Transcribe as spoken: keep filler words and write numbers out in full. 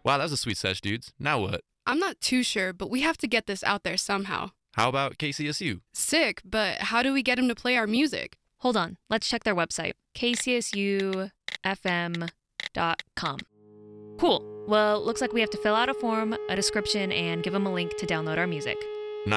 Wow, that was a sweet sesh, dudes. Now what? I'm not too sure, but we have to get this out there somehow. How about K C S U? Sick, but how do we get him to play our music? Hold on, let's check their website, k c s u f m dot com. Cool. Well, looks like we have to fill out a form, a description, and give them a link to download our music.